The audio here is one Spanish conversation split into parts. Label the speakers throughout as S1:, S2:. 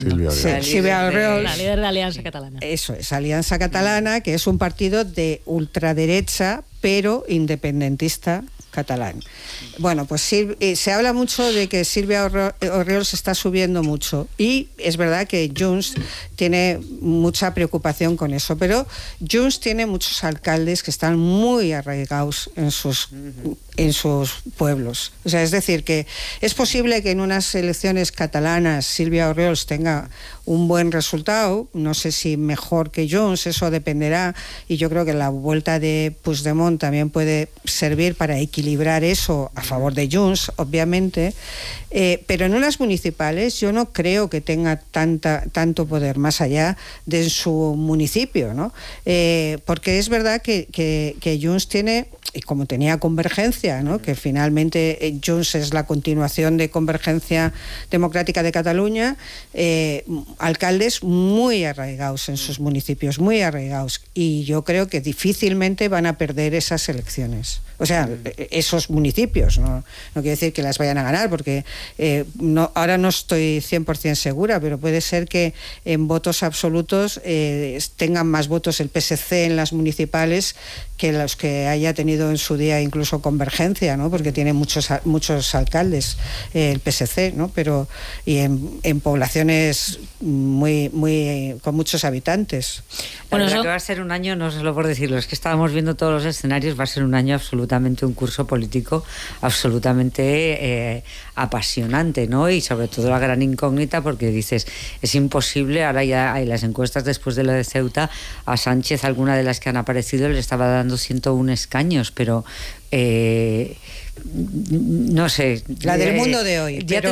S1: Sílvia Orriols,
S2: la líder de Alianza Catalana.
S1: Eso es, Alianza Catalana, que es un partido de ultraderecha, pero independentista catalán. Bueno, pues se habla mucho de que Sílvia Orriols está subiendo mucho, y es verdad que Junts tiene mucha preocupación con eso, pero Junts tiene muchos alcaldes que están muy arraigados en sus pueblos. O sea, es decir, que es posible que en unas elecciones catalanas Sílvia Orriols tenga un buen resultado, no sé si mejor que Junts, eso dependerá, y yo creo que la vuelta de Puigdemont también puede servir para equilibrar eso a favor de Junts, obviamente, pero en unas municipales yo no creo que tenga tanto poder más allá de su municipio, ¿no? Porque es verdad que Junts tiene, y como tenía Convergencia, ¿no?, que finalmente Junts es la continuación de Convergencia Democrática de Cataluña, alcaldes muy arraigados en sus municipios, muy arraigados, y yo creo que difícilmente van a perder esas elecciones. O sea, esos municipios, no quiere decir que las vayan a ganar, porque ahora no estoy 100% segura, pero puede ser que en votos absolutos tengan más votos el PSC en las municipales que los que haya tenido en su día incluso Convergencia, ¿no?, porque tiene muchos alcaldes el PSC, ¿no?, pero y en poblaciones muy con muchos habitantes.
S3: Bueno, que va a ser un año, no solo por decirlo, es que estábamos viendo todos los escenarios, va a ser un año absolutamente, un curso político absolutamente apasionante, ¿no? Y sobre todo la gran incógnita, porque dices, es imposible, ahora ya hay las encuestas después de lo de Ceuta, a Sánchez, alguna de las que han aparecido, le estaba dando 101 escaños, pero no sé,
S1: la del Mundo de hoy,
S3: ya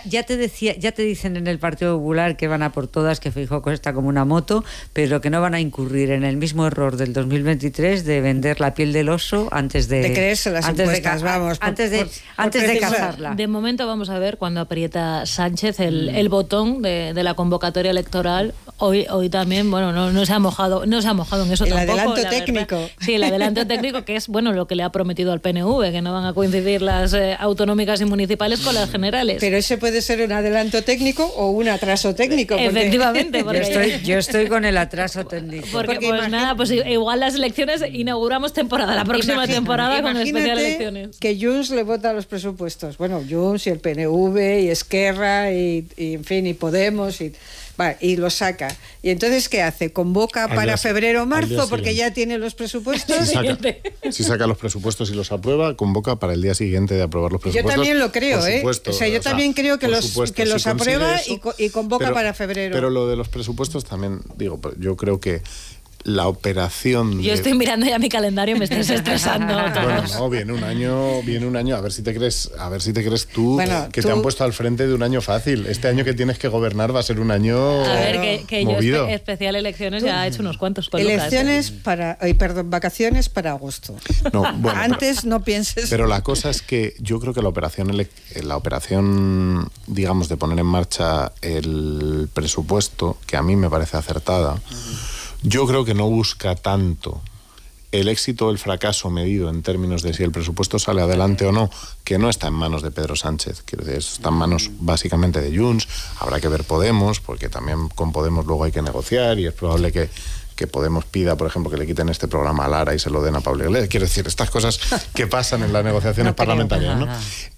S3: te dicen en el Partido Popular que van a por todas, que Feijóo está como una moto, pero que no van a incurrir en el mismo error del 202023 de vender la piel del oso antes de
S1: creerse las encuestas,
S3: antes de cazarla.
S2: De momento vamos a ver cuando aprieta Sánchez el botón de la convocatoria electoral. Hoy también, bueno, no se ha mojado en eso
S1: el
S2: tampoco.
S1: El adelanto técnico.
S2: Verdad. Sí, el adelanto técnico, que es bueno lo que le ha prometido al PNV, que no van a coincidir las autonómicas y municipales con las generales.
S1: Pero ese puede ser un adelanto técnico o un atraso técnico.
S2: Efectivamente.
S3: Yo estoy con el atraso técnico.
S2: Porque pues nada, pues igual las elecciones inauguramos temporada, la próxima temporada con especial elecciones.
S1: Que Junts le vota los presupuestos. Bueno, Junts y el PNV y Esquerra y en fin, y Podemos y lo saca. ¿Y entonces qué hace? ¿Convoca para febrero o marzo porque ya tiene los presupuestos?
S4: Si saca los presupuestos y los aprueba, convoca para el día siguiente de aprobar los presupuestos.
S1: Yo también lo creo,
S4: supuesto,
S1: yo también creo que los aprueba y convoca para febrero.
S4: Pero lo de los presupuestos también, digo, yo creo que la operación...
S2: Yo estoy mirando ya mi calendario y me estás estresando.
S4: Bueno, no, viene un año, a ver si te crees tú, que te han puesto al frente de un año fácil. Este año que tienes que gobernar va a ser un año
S2: a ver, que
S4: movido.
S2: Yo especial elecciones ya he hecho unos cuantos.
S1: Vacaciones para agosto.
S4: No, bueno,
S1: antes no pienses.
S4: Pero la cosa es que yo creo que la operación, digamos, de poner en marcha el presupuesto, que a mí me parece acertada, yo creo que no busca tanto el éxito o el fracaso medido en términos de si el presupuesto sale adelante o no, que no está en manos de Pedro Sánchez, quiero decir, está en manos básicamente de Junts. Habrá que ver Podemos, porque también con Podemos luego hay que negociar y es probable que Podemos pida, por ejemplo, que le quiten este programa a Lara y se lo den a Pablo Iglesias. Quiero decir, estas cosas que pasan en las negociaciones parlamentarias, ¿no?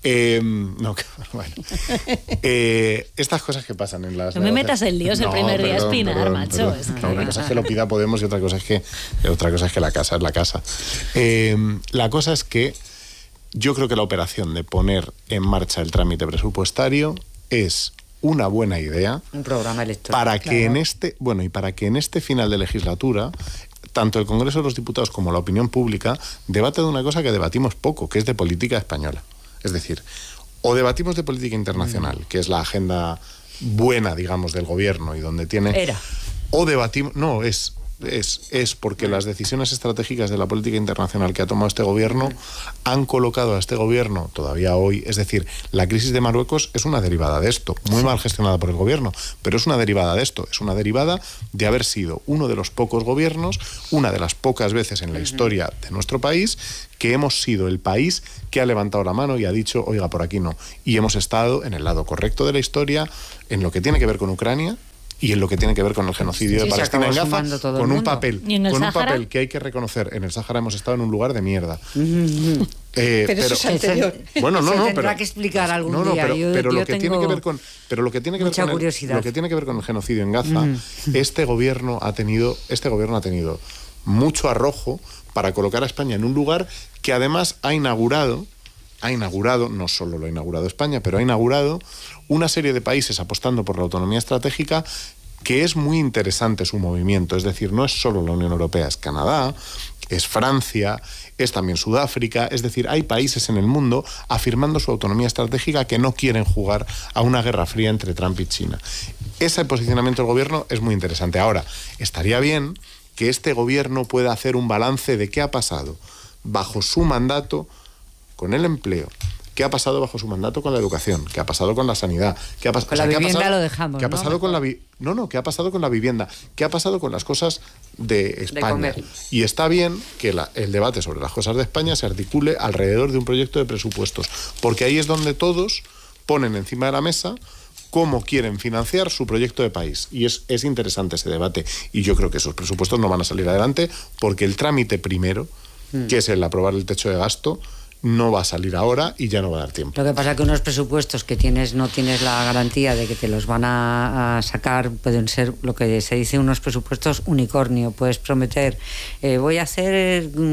S4: Estas cosas que pasan en las...
S2: No me metas en líos el primer día, Espinar, macho.
S4: Una cosa es que lo pida Podemos y otra cosa es que la casa es la casa. La cosa es que yo creo que la operación de poner en marcha el trámite presupuestario es una buena idea,
S3: un programa electoral,
S4: para que en este final de legislatura tanto el Congreso de los Diputados como la opinión pública debate de una cosa que debatimos poco, que es de política española. Es decir, o debatimos de política internacional, que es la agenda buena, digamos, del gobierno y donde tiene...
S3: Era.
S4: O debatimos... No, es... es porque las decisiones estratégicas de la política internacional que ha tomado este gobierno han colocado a este gobierno todavía hoy, es decir, la crisis de Marruecos es una derivada de esto, muy mal gestionada por el gobierno, pero es una derivada de esto, es una derivada de haber sido uno de los pocos gobiernos, una de las pocas veces en la historia de nuestro país, que hemos sido el país que ha levantado la mano y ha dicho, oiga, por aquí no. Y hemos estado en el lado correcto de la historia, en lo que tiene que ver con Ucrania y en lo que tiene que ver con el genocidio de Palestina en Gaza, con un papel que hay que reconocer. En el Sáhara hemos estado en un lugar de mierda.
S1: Pero eso es anterior.
S3: Bueno, tendrá que explicar algún día.
S4: Pero lo que tiene que ver con el genocidio en Gaza, este gobierno ha tenido mucho arrojo para colocar a España en un lugar que además ha inaugurado, no solo lo ha inaugurado España, pero ha inaugurado una serie de países apostando por la autonomía estratégica, que es muy interesante su movimiento. Es decir, no es solo la Unión Europea, es Canadá, es Francia, es también Sudáfrica. Es decir, hay países en el mundo afirmando su autonomía estratégica que no quieren jugar a una guerra fría entre Trump y China. Ese posicionamiento del gobierno es muy interesante. Ahora, estaría bien que este gobierno pueda hacer un balance de qué ha pasado bajo su mandato con el empleo, qué ha pasado bajo su mandato con la educación, qué ha pasado con la sanidad, qué ha pasado
S3: con la vivienda, lo dejamos,
S4: qué ha pasado con la qué ha pasado con la vivienda, qué ha pasado con las cosas de España. Y está bien que el debate sobre las cosas de España se articule alrededor de un proyecto de presupuestos, porque ahí es donde todos ponen encima de la mesa cómo quieren financiar su proyecto de país. Y es interesante ese debate. Y yo creo que esos presupuestos no van a salir adelante porque el trámite primero, que es el aprobar el techo de gasto, no va a salir ahora y ya no va a dar tiempo.
S3: Lo que pasa es que unos presupuestos que no tienes la garantía de que te los van a sacar, pueden ser lo que se dice unos presupuestos unicornio. Puedes prometer, voy a hacer 3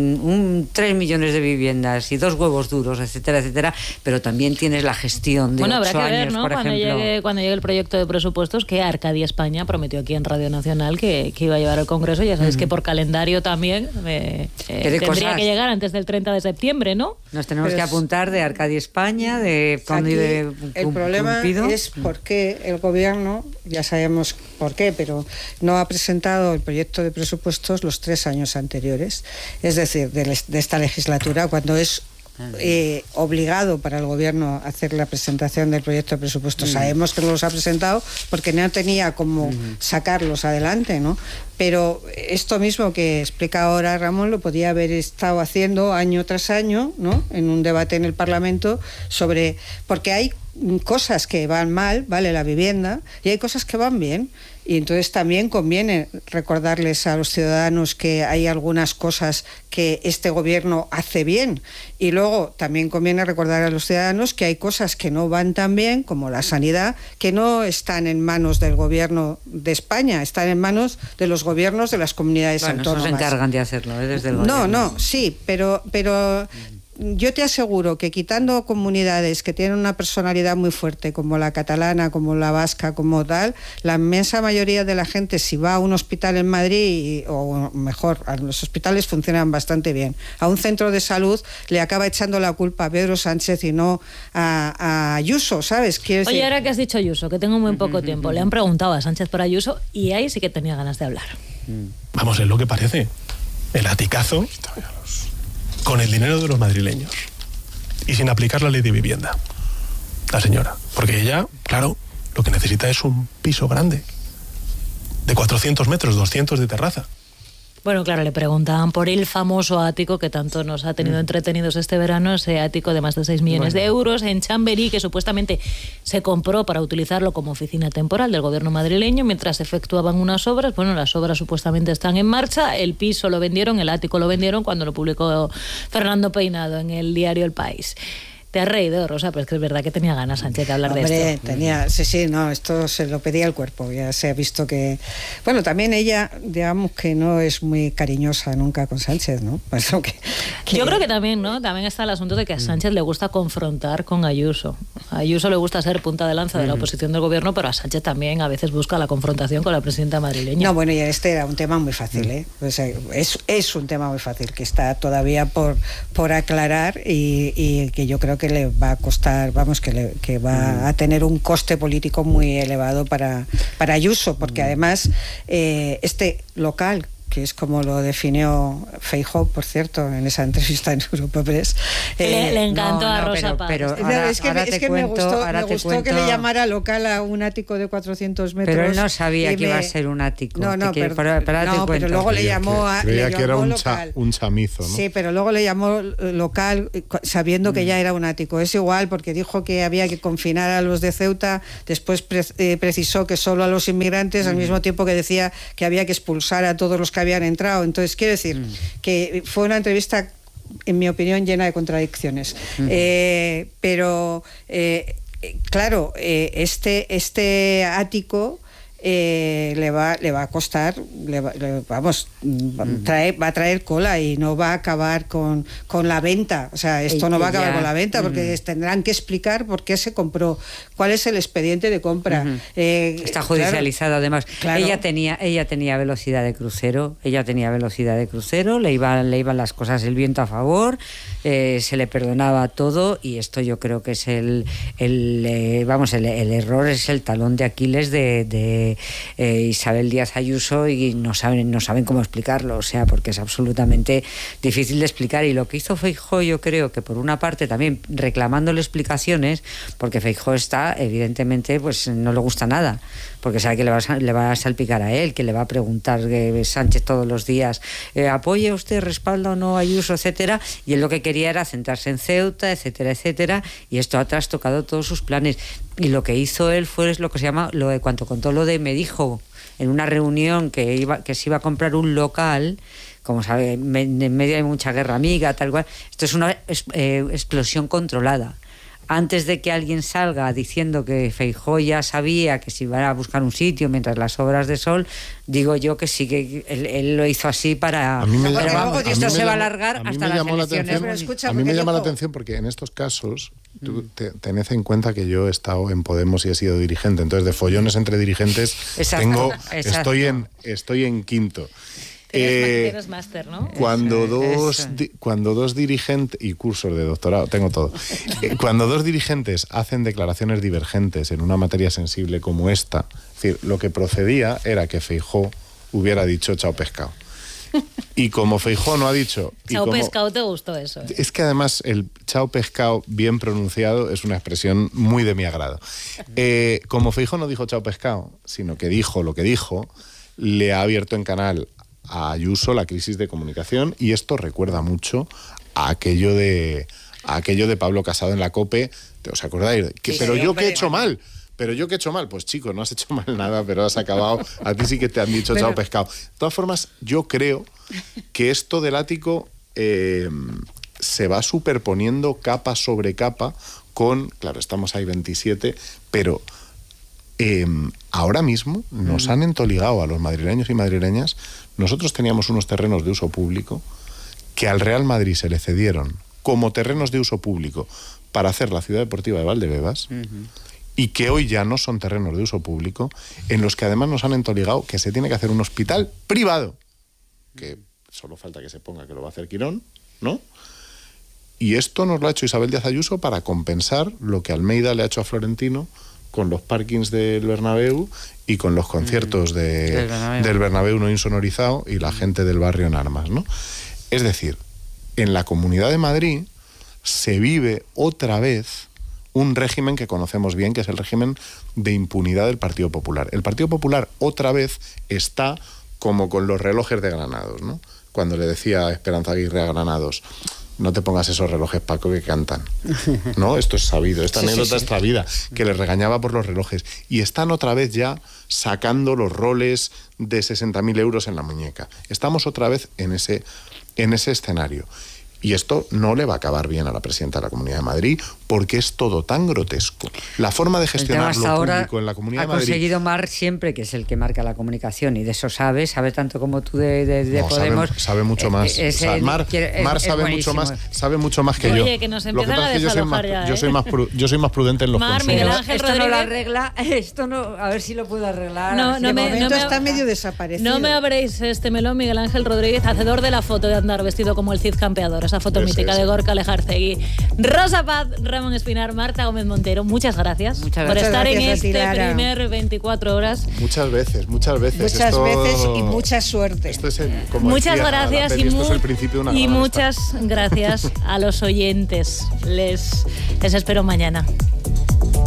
S3: millones de viviendas y 2 huevos duros, etcétera, etcétera, pero también tienes la gestión de 8 años,
S2: habrá que ver, ¿no?
S3: Por ejemplo.
S2: Cuando llegue el proyecto de presupuestos que Arcadia España prometió aquí en Radio Nacional que iba a llevar al Congreso. Ya sabes que por calendario también tendría que llegar antes del 30 de septiembre, ¿no?
S3: Nos tenemos que apuntar de Arcadia España, de Fondo y de
S1: el problema es por qué el gobierno, ya sabemos por qué, pero no ha presentado el proyecto de presupuestos los 3 años anteriores, es decir, de esta legislatura, cuando es obligado para el gobierno hacer la presentación del proyecto de presupuestos. Sabemos que no los ha presentado porque no tenía cómo sacarlos adelante, ¿no? Pero esto mismo que explica ahora Ramón lo podía haber estado haciendo año tras año, ¿no? En un debate en el Parlamento sobre... Porque hay cosas que van mal, vale, la vivienda, y hay cosas que van bien. Y entonces también conviene recordarles a los ciudadanos que hay algunas cosas que este gobierno hace bien. Y luego también conviene recordar a los ciudadanos que hay cosas que no van tan bien, como la sanidad, que no están en manos del gobierno de España, están en manos de los gobiernos de las comunidades autónomas.
S3: Eso se encargan de hacerlo, desde el gobierno.
S1: No, sí, pero yo te aseguro que quitando comunidades que tienen una personalidad muy fuerte, como la catalana, como la vasca, como tal, la inmensa mayoría de la gente, si va a un hospital en Madrid, o mejor, los hospitales funcionan bastante bien, a un centro de salud le acaba echando la culpa a Pedro Sánchez y no a Ayuso, ¿sabes?
S2: Oye, ahora que has dicho Ayuso, que tengo muy poco tiempo, le han preguntado a Sánchez por Ayuso y ahí sí que tenía ganas de hablar.
S5: Vamos, es lo que parece. El aticazo con el dinero de los madrileños y sin aplicar la ley de vivienda. La señora. Porque ella, claro, lo que necesita es un piso grande. De 400 metros, 200 de terraza.
S2: Bueno, claro, le preguntaban por el famoso ático que tanto nos ha tenido entretenidos este verano, ese ático de más de 6 millones de euros en Chamberí, que supuestamente se compró para utilizarlo como oficina temporal del gobierno madrileño mientras se efectuaban unas obras. Bueno, las obras supuestamente están en marcha, el piso lo vendieron, el ático lo vendieron cuando lo publicó Fernando Peinado en el diario El País. Te has reído, Rosa, pero es que es verdad que tenía ganas Sánchez de hablar de esto.
S1: Esto se lo pedía el cuerpo, ya se ha visto que... Bueno, también ella, digamos que no es muy cariñosa nunca con Sánchez, ¿no? Pues
S2: Yo creo que también, ¿no? También está el asunto de que a Sánchez le gusta confrontar con Ayuso. A Ayuso le gusta ser punta de lanza de la oposición del gobierno, pero a Sánchez también a veces busca la confrontación con la presidenta madrileña.
S1: No, bueno, y este era un tema muy fácil, ¿eh? O sea, es un tema muy fácil que está todavía por aclarar y que yo creo que que le va a costar, vamos, que va a tener un coste político muy elevado para Ayuso, porque además este local, que es como lo definió Feijóo, por cierto, en esa entrevista en Europa Press.
S2: Le encantó a Rosa Paz.
S3: Pero
S1: es que me gustó que le llamara local a un ático de 400 metros.
S3: Pero él no sabía que iba a ser un ático.
S1: Pero luego le llamó a...
S4: Creía que era
S1: local.
S4: un chamizo, ¿no?
S1: Sí, pero luego le llamó local sabiendo que ya era un ático. Es igual, porque dijo que había que confinar a los de Ceuta, después precisó que solo a los inmigrantes, al mismo tiempo que decía que había que expulsar a todos los que habían entrado. Entonces, quiero decir que fue una entrevista, en mi opinión, llena de contradicciones. Pero, claro, este ático le va a costar, va a traer cola y no va a acabar con la venta. O sea, esto no va a acabar con la venta, porque tendrán que explicar por qué se compró, cuál es el expediente de compra.
S3: Está judicializado, claro, además.
S1: Claro.
S3: Ella tenía velocidad de crucero, le iban las cosas el viento a favor, se le perdonaba todo, y esto yo creo que es el error, es el talón de Aquiles de Isabel Díaz Ayuso, y no saben cómo explicarlo, o sea, porque es absolutamente difícil de explicar. Y lo que hizo Feijóo, yo creo que por una parte también reclamándole explicaciones, porque Feijóo evidentemente pues no le gusta nada, porque sabe que le va a salpicar a él, que le va a preguntar Sánchez todos los días, ¿apoya usted, respalda o no a Ayuso, etcétera? Y él lo que quería era centrarse en Ceuta, etcétera, etcétera, y esto ha trastocado todos sus planes. Y lo que hizo él fue lo que se llama, cuando contó me dijo en una reunión que se iba a comprar un local, como sabe, en medio de mucha guerra amiga, tal cual. Esto es una explosión controlada. Antes de que alguien salga diciendo que Feijóo ya sabía que se iba a buscar un sitio mientras las obras de Sol, digo yo que sí, que él lo hizo así para... esto se va a alargar hasta las elecciones.
S4: A mí me llama la atención porque en estos casos, tú tened en cuenta que yo he estado en Podemos y he sido dirigente, entonces de follones entre dirigentes estoy en quinto.
S2: Tienes máster, ¿no?
S4: Cuando dos dirigentes, y cursos de doctorado, tengo todo, cuando dos dirigentes hacen declaraciones divergentes en una materia sensible como esta, es decir, lo que procedía era que Feijóo hubiera dicho chao pescado. Y como Feijóo no ha dicho...
S2: Chao pescado, ¿te gustó eso?
S4: Es que además el chao pescado bien pronunciado es una expresión muy de mi agrado. Como Feijóo no dijo chao pescado, sino que dijo lo que dijo, le ha abierto en canal a Ayuso la crisis de comunicación, y esto recuerda mucho a aquello de Pablo Casado en la COPE. ¿Os acordáis? Pero yo qué he hecho mal. Pues chico, no has hecho mal nada, pero has acabado. A ti sí que te han dicho chao pescado. De todas formas, yo creo que esto del ático se va superponiendo capa sobre capa con, claro, estamos ahí 27, pero ahora mismo nos han entoligado a los madrileños y madrileñas. Nosotros teníamos unos terrenos de uso público que al Real Madrid se le cedieron como terrenos de uso público para hacer la ciudad deportiva de Valdebebas, y que hoy ya no son terrenos de uso público, en los que además nos han entoligado que se tiene que hacer un hospital privado, que solo falta que se ponga que lo va a hacer Quirón, ¿no? Y esto nos lo ha hecho Isabel Díaz Ayuso para compensar lo que Almeida le ha hecho a Florentino con los parkings del Bernabéu y con los conciertos del Bernabéu no insonorizado y la gente del barrio en armas, ¿no? Es decir, en la Comunidad de Madrid se vive otra vez un régimen que conocemos bien, que es el régimen de impunidad del Partido Popular. El Partido Popular otra vez está como con los relojes de Granados, ¿no? Cuando le decía Esperanza Aguirre a Granados: no te pongas esos relojes, Paco, que cantan. ¿No? Esto es sabido, esta anécdota es sabida, que le regañaba por los relojes. Y están otra vez ya sacando los roles de 60.000 euros en la muñeca. Estamos otra vez en ese escenario. Y esto no le va a acabar bien a la presidenta de la Comunidad de Madrid, porque es todo tan grotesco. La forma de gestionar lo público en la Comunidad de Madrid...
S3: Ha conseguido Mar siempre, que es el que marca la comunicación, y de eso sabe tanto como tú de Podemos.
S4: Sabe mucho más. Mar sabe mucho más que yo.
S2: Oye, que nos empiezan a desalojar ya,
S4: yo soy más prudente en los consumos.
S2: Miguel Ángel
S3: esto
S2: Rodríguez...
S3: no lo arregla, esto no, a ver si lo puedo arreglar.
S1: Está medio desaparecido.
S2: No me abréis este melón, Miguel Ángel Rodríguez, hacedor de la foto de andar vestido como el Cid Campeador. famosa foto mítica de Gorka Lejarcegui. Rosa Paz, Ramón Espinar, Marta Gómez Montero, muchas gracias por estar en este primer 24 horas.
S4: Muchas veces.
S1: Muchas veces y mucha suerte.
S4: Esto es como
S2: muchas gracias
S4: esto es el principio de una
S2: y muchas gracias a los oyentes. Les espero mañana.